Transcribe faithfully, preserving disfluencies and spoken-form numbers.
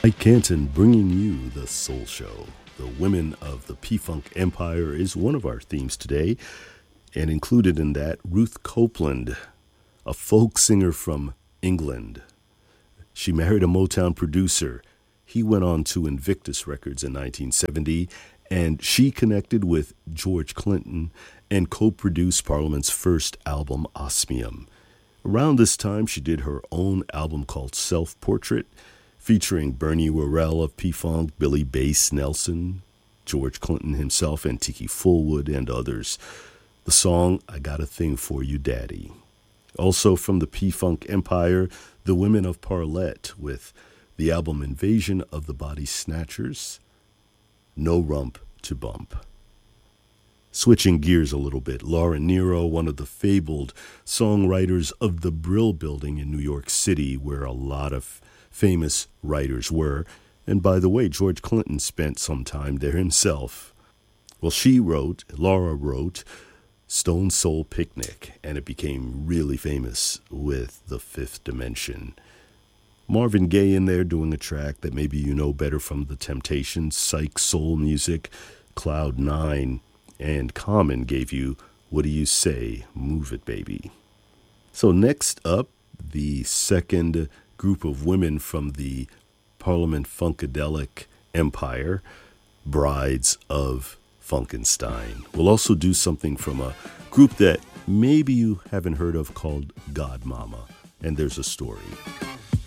Mike Canton bringing you the Soul Show. The Women of the P-Funk Empire is one of our themes today, and included in that, Ruth Copeland, a folk singer from England. She married a Motown producer. He went on to Invictus Records in nineteen seventy, and she connected with George Clinton and co-produced Parliament's first album, Osmium. Around this time, she did her own album called Self-Portrait, featuring Bernie Worrell of P-Funk, Billy Bass Nelson, George Clinton himself, and Tiki Fullwood, and others. The song, I Got a Thing for You, Daddy. Also from the P-Funk Empire, the Women of Parlette with the album Invasion of the Body Snatchers, No Rump to Bump. Switching gears a little bit, Laura Nyro, one of the fabled songwriters of the Brill Building in New York City, where a lot of famous writers were. And by the way, George Clinton spent some time there himself. Well, she wrote, Laura wrote, Stone Soul Picnic, and it became really famous with The Fifth Dimension. Marvin Gaye in there doing a track that maybe you know better from The Temptations, Psych Soul Music, Cloud Nine, and Common gave you What Do You Say, Move It Baby. So next up, the second group of women from the Parliament Funkadelic Empire, Brides of Funkenstein. We'll also do something from a group that maybe you haven't heard of called God Mama, and there's a story.